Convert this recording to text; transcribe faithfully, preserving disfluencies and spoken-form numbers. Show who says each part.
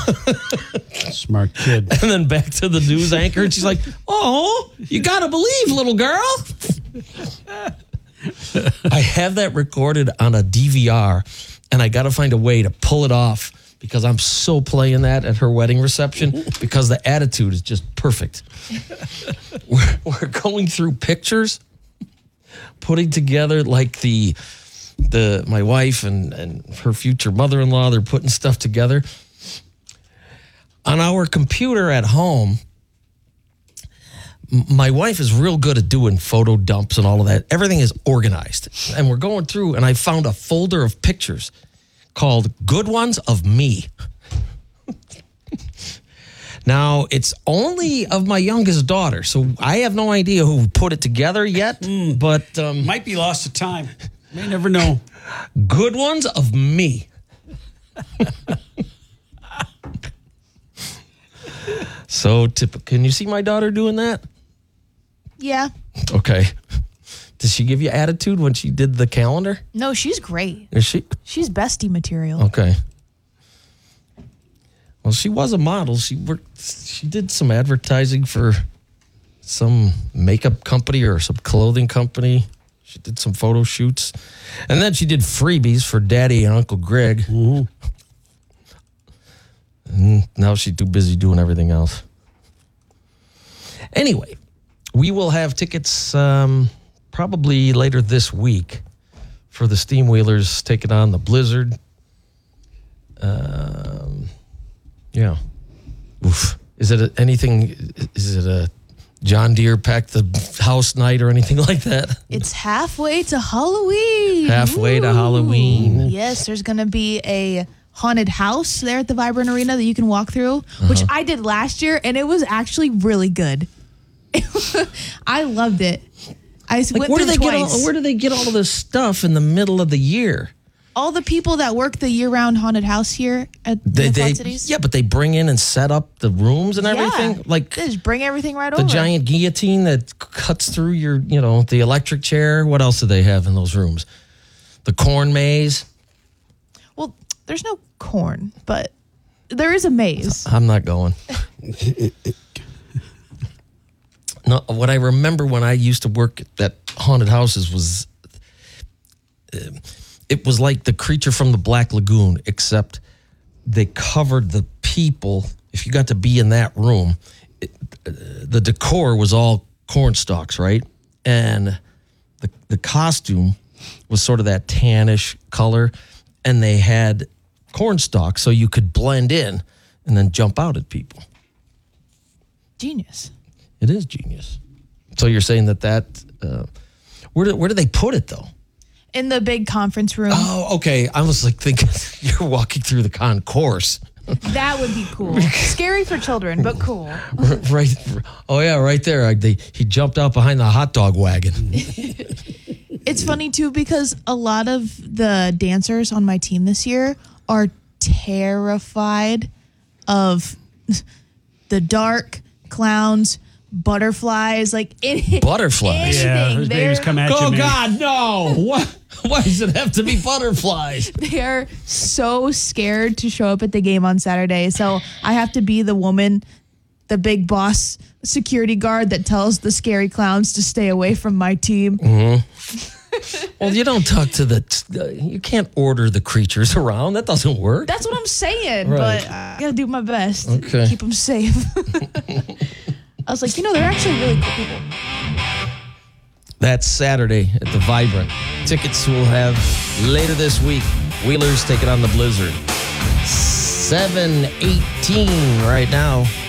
Speaker 1: Smart kid.
Speaker 2: And then back to the news anchor, and she's like, "Oh, you gotta believe, little girl." I have that recorded on a D V R, and I got to find a way to pull it off because I'm so playing that at her wedding reception because the attitude is just perfect. We're, we're going through pictures, putting together like the the my wife and, and her future mother-in-law, they're putting stuff together. On our computer at home, my wife is real good at doing photo dumps and all of that. Everything is organized. And we're going through, and I found a folder of pictures called Good Ones of Me. Now, it's only of my youngest daughter, so I have no idea who put it together yet, mm. but... Um,
Speaker 1: Might be lost to time. May never know.
Speaker 2: Good Ones of Me. So, typical. Can you see my daughter doing that?
Speaker 3: Yeah.
Speaker 2: Okay. Did she give you attitude when she did the calendar?
Speaker 3: No, she's great.
Speaker 2: Is she?
Speaker 3: She's bestie material.
Speaker 2: Okay. Well, she was a model. She worked. She did some advertising for some makeup company or some clothing company. She did some photo shoots, and then she did freebies for Daddy and Uncle Greg. Mm-hmm. And now she's too busy doing everything else. Anyway, we will have tickets um, probably later this week for the Steam Wheelers taking on the Blizzard. Um, yeah. Oof. Is it a, anything? Is it a John Deere pack the house night or anything like that?
Speaker 3: It's halfway to Halloween.
Speaker 2: Halfway Ooh. to Halloween.
Speaker 3: Yes, there's going to be a haunted house there at the Vibrant Arena that you can walk through, uh-huh. which I did last year, and it was actually really good. I loved it. I like, went
Speaker 2: where
Speaker 3: through
Speaker 2: do they
Speaker 3: twice.
Speaker 2: Get all, where do they get all of this stuff in the middle of the year?
Speaker 3: All the people that work the year-round haunted house here at
Speaker 2: they,
Speaker 3: the
Speaker 2: they,
Speaker 3: Cities.
Speaker 2: Yeah, but they bring in and set up the rooms and everything.
Speaker 3: Yeah,
Speaker 2: like
Speaker 3: they just bring everything right
Speaker 2: the
Speaker 3: over.
Speaker 2: The giant guillotine that cuts through your, you know, the electric chair. What else do they have in those rooms? The corn maze.
Speaker 3: Well, there's no corn, but there is a maze.
Speaker 2: I'm not going. No, what I remember when I used to work at haunted houses was uh, it was like the Creature from the Black Lagoon, except they covered the people. If you got to be in that room, it, uh, the decor was all corn stalks, right? And the the costume was sort of that tannish color, and they had corn stalks so you could blend in and then jump out at people.
Speaker 3: Genius.
Speaker 2: It is genius. So you're saying that that, uh, where do, where do they put it though?
Speaker 3: In the big conference room.
Speaker 2: Oh, okay. I was like thinking you're walking through the concourse.
Speaker 3: That would be cool. Scary for children, but cool.
Speaker 2: Right. Oh yeah, right there. I, they, he jumped out behind the hot dog wagon.
Speaker 3: It's funny too because a lot of the dancers on my team this year are terrified of the dark, clowns, butterflies, like any,
Speaker 2: butterflies.
Speaker 3: Anything.
Speaker 1: Yeah, those babies come at you.
Speaker 2: Oh
Speaker 1: man.
Speaker 2: God, no! What? Why does it have to be butterflies?
Speaker 3: They are so scared to show up at the game on Saturday, so I have to be the woman, the big boss security guard that tells the scary clowns to stay away from my team.
Speaker 2: Mm-hmm. Well, you don't talk to the. Uh, you can't order the creatures around. That doesn't work.
Speaker 3: That's what I'm saying,
Speaker 2: Right.
Speaker 3: but I gotta do my best.
Speaker 2: Okay.
Speaker 3: Keep them safe. I was like, you know, they're actually really cool people.
Speaker 2: That's Saturday at the Vibrant. Tickets we'll have later this week. Wheelers taking on the Blizzard. seven eighteen right now.